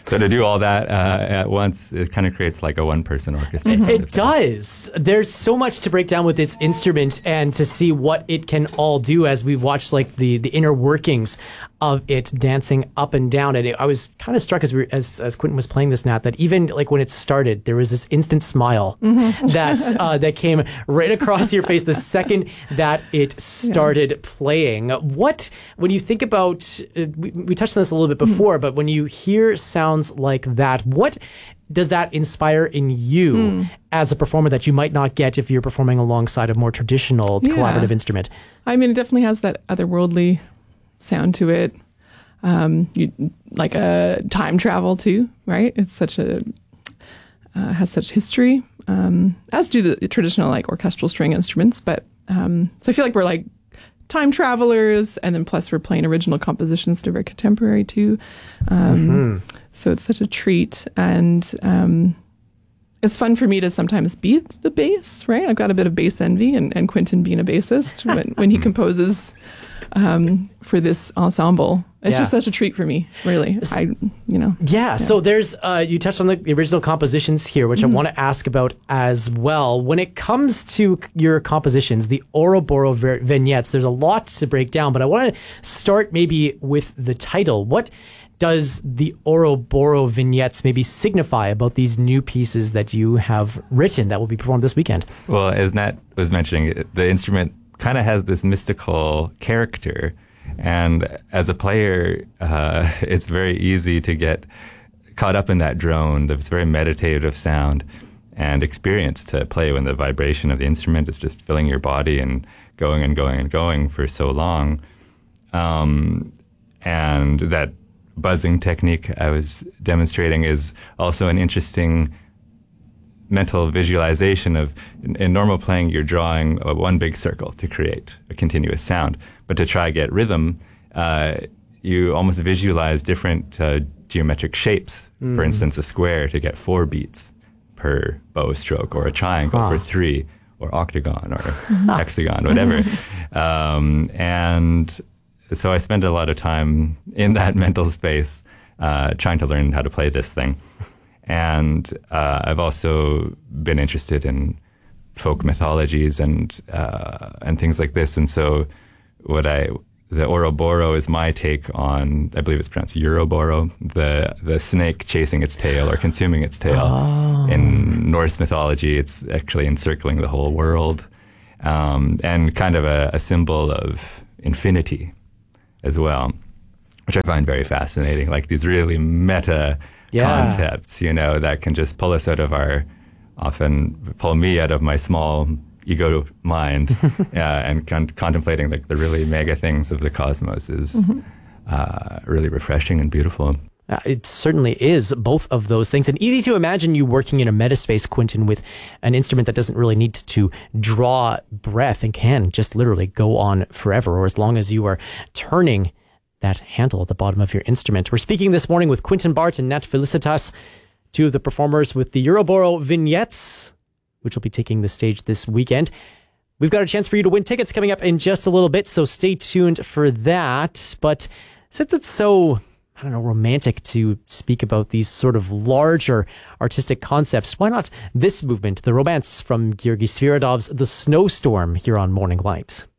So to do all that at once, it kind of creates like a one-person orchestra. It does. There's so much to break down with this instrument and to see what it can all do as we watch like the inner workings of it dancing up and down. And I was kind of struck as Quentin was playing this, Nat, that even like when it started, there was this instant smile that came right across your face the second that it started playing. When you think about, we touched on this a little bit before, but when you hear sounds like that, what does that inspire in you as a performer that you might not get if you're performing alongside a more traditional collaborative instrument? I mean, it definitely has that otherworldly sound to it. Like a time travel too, right? It's such has such history, as do the traditional like orchestral string instruments. But so I feel like we're like time travelers, and then plus we're playing original compositions that are very contemporary too. So it's such a treat, and it's fun for me to sometimes be the bass, right? I've got a bit of bass envy, and Quentin being a bassist when he composes for this ensemble. It's just such a treat for me, really. So there's, you touched on the original compositions here, which I want to ask about as well. When it comes to your compositions, the Ouroboros vignettes, there's a lot to break down, but I want to start maybe with the title. What does the Ouroboros vignettes maybe signify about these new pieces that you have written that will be performed this weekend? Well, as Nat was mentioning, the instrument kind of has this mystical character. And as a player, it's very easy to get caught up in that drone, this very meditative sound and experience to play when the vibration of the instrument is just filling your body and going and going and going for so long. And that buzzing technique I was demonstrating is also an interesting mental visualization of, in normal playing, you're drawing one big circle to create a continuous sound. But to try get rhythm, you almost visualize different geometric shapes. For instance, a square to get 4 beats per bow stroke, or a triangle for 3, or octagon, or hexagon, whatever. And so I spend a lot of time in that mental space trying to learn how to play this thing. And I've also been interested in folk mythologies and things like this. And so the Ouroboros is my take on, I believe it's pronounced Euroboro, the snake chasing its tail or consuming its tail. In Norse mythology, it's actually encircling the whole world, and kind of a symbol of infinity as well, which I find very fascinating, like these really meta concepts, that can just pull us out of pull me out of my small ego mind, and contemplating like the really mega things of the cosmos is really refreshing and beautiful. It certainly is both of those things. And easy to imagine you working in a metaspace, Quentin, with an instrument that doesn't really need to draw breath and can just literally go on forever, or as long as you are turning that handle at the bottom of your instrument. We're speaking this morning with Quentin Bart and Nat Felicitas, two of the performers with the Ouroboros vignettes, which will be taking the stage this weekend. We've got a chance for you to win tickets coming up in just a little bit, so stay tuned for that. But since it's so, romantic to speak about these sort of larger artistic concepts, why not this movement, the romance from Georgy Sviridov's The Snowstorm, here on Morning Light?